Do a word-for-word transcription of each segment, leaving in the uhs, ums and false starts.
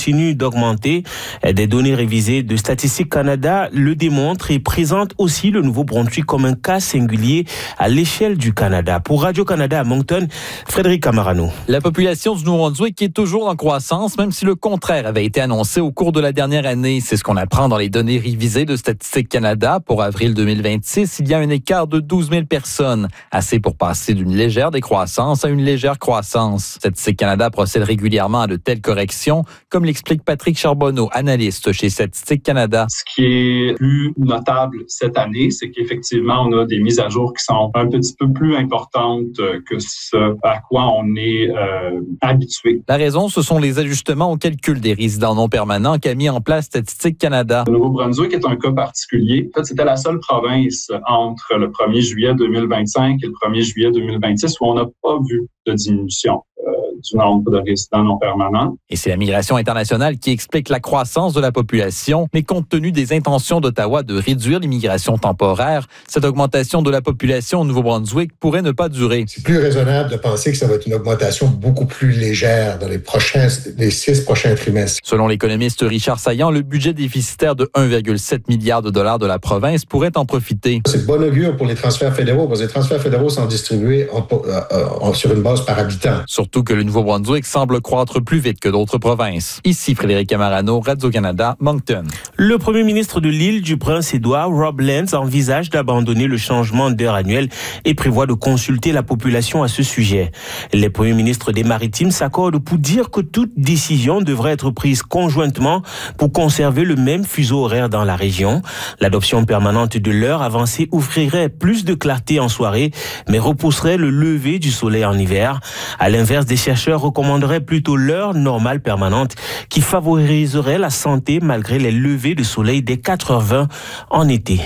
continue d'augmenter. Des données révisées de Statistique Canada le démontrent et présentent aussi le Nouveau-Brunswick comme un cas singulier à l'échelle du Canada. Pour Radio-Canada à Moncton, Frédéric Camarano. La population du Nouveau-Brunswick est toujours en croissance, même si le contraire avait été annoncé au cours de la dernière année. C'est ce qu'on apprend dans les données révisées de Statistique Canada. Pour avril deux mille vingt-six, il y a un écart de douze mille personnes, assez pour passer d'une légère décroissance à une légère croissance. Statistique Canada procède régulièrement à de telles corrections, comme l'explique Patrick Charbonneau, analyste chez Statistique Canada. Ce qui est plus notable cette année, c'est qu'effectivement, on a des mises à jour qui sont un petit peu plus importantes que ce à quoi on est euh, habitué. La raison, ce sont les ajustements au calcul des résidents non permanents qu'a mis en place Statistique Canada. Le Nouveau-Brunswick est un cas particulier. En fait, c'était la seule province entre le premier juillet deux mille vingt-cinq et le premier juillet deux mille vingt-six où on n'a pas vu de diminution euh, du nombre de résidents non permanents. Et c'est la migration internationale qui explique la croissance de la population, mais compte tenu des intentions d'Ottawa de réduire l'immigration temporaire, cette augmentation de la population au Nouveau-Brunswick pourrait ne pas durer. C'est plus raisonnable de penser que ça va être une augmentation beaucoup plus légère dans les prochains, les six prochains trimestres. Selon l'économiste Richard Saillant, le budget déficitaire de un virgule sept milliard de dollars de la province pourrait en profiter. C'est de bon augure pour les transferts fédéraux, parce que les transferts fédéraux sont distribués en, euh, en, sur une base par habitant. Surtout que le Nouveau-Brunswick semble croître plus vite que d'autres provinces. Ici Frédéric Camarano, Radio-Canada, Moncton. Le premier ministre de l'île du Prince-Édouard, Rob Lenz, envisage d'abandonner le changement d'heure annuel et prévoit de consulter la population à ce sujet. Les premiers ministres des Maritimes s'accordent pour dire que toute décision devrait être prise conjointement pour conserver le même fuseau horaire dans la région. L'adoption permanente de l'heure avancée ouvrirait plus de clarté en soirée, mais repousserait le lever du soleil en hiver. À l'inverse, des chercheurs recommanderaient plutôt l'heure normale permanente qui favoriserait la santé malgré les levées de soleil dès quatre heures vingt en été.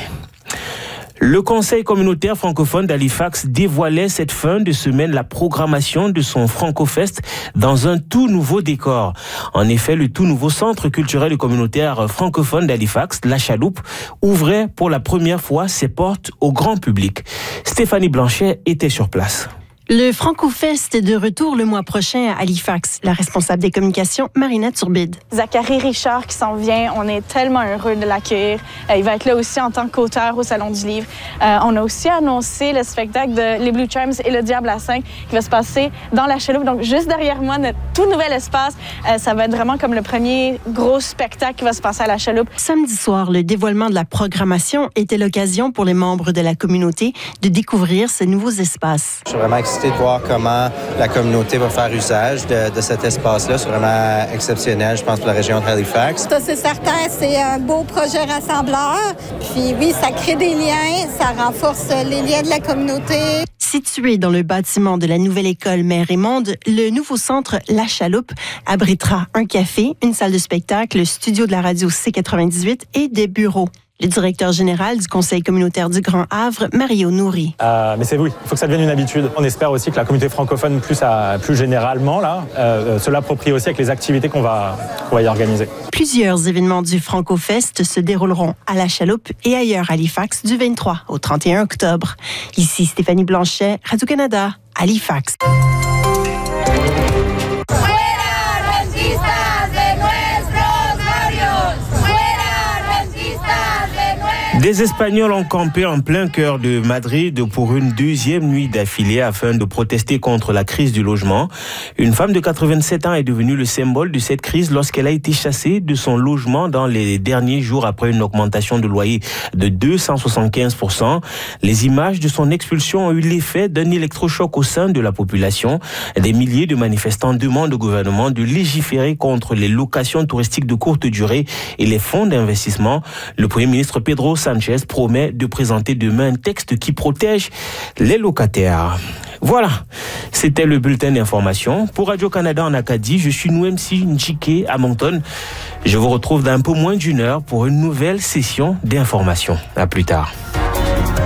Le Conseil communautaire francophone d'Halifax dévoilait cette fin de semaine la programmation de son Francofest dans un tout nouveau décor. En effet, le tout nouveau centre culturel et communautaire francophone d'Halifax, La Chaloupe, ouvrait pour la première fois ses portes au grand public. Stéphanie Blanchet était sur place. Le Francofest est de retour le mois prochain à Halifax. La responsable des communications, Marina Turbide. Zachary Richard qui s'en vient, on est tellement heureux de l'accueillir. Euh, il va être là aussi en tant qu'auteur au Salon du Livre. Euh, on a aussi annoncé le spectacle de Les Blue Chimes et Le Diable à cinq qui va se passer dans La Chaloupe. Donc, juste derrière moi, notre tout nouvel espace. Euh, ça va être vraiment comme le premier gros spectacle qui va se passer à La Chaloupe. Samedi soir, le dévoilement de la programmation était l'occasion pour les membres de la communauté de découvrir ces nouveaux espaces. Je suis vraiment excité de voir comment la communauté va faire usage de, de cet espace-là. C'est vraiment exceptionnel, je pense, pour la région de Halifax. Ça, c'est certain, c'est un beau projet rassembleur. Puis oui, ça crée des liens, ça renforce les liens de la communauté. Situé dans le bâtiment de la nouvelle école Mère-et-Monde, le nouveau centre La Chaloupe abritera un café, une salle de spectacle, le studio de la radio C quatre-vingt-dix-huit et des bureaux. Le directeur général du Conseil communautaire du Grand Havre, Mario Nourri. Euh, mais c'est oui, il faut que ça devienne une habitude. On espère aussi que la communauté francophone, plus, à, plus généralement, là, euh, se l'approprie aussi avec les activités qu'on va, qu'on va y organiser. Plusieurs événements du Francofest se dérouleront à La Chaloupe et ailleurs à Halifax du vingt-trois au trente et un octobre. Ici Stéphanie Blanchet, Radio-Canada, Halifax. Des Espagnols ont campé en plein cœur de Madrid pour une deuxième nuit d'affilée afin de protester contre la crise du logement. Une femme de quatre-vingt-sept ans est devenue le symbole de cette crise lorsqu'elle a été chassée de son logement dans les derniers jours après une augmentation de loyer de deux cent soixante-quinze pour cent. Les images de son expulsion ont eu l'effet d'un électrochoc au sein de la population. Des milliers de manifestants demandent au gouvernement de légiférer contre les locations touristiques de courte durée et les fonds d'investissement. Le Premier ministre Pedro Sanchez promet de présenter demain un texte qui protège les locataires. Voilà, c'était le bulletin d'information. Pour Radio-Canada en Acadie, je suis Nouemsi Njike à Moncton. Je vous retrouve dans un peu moins d'une heure pour une nouvelle session d'information. À plus tard.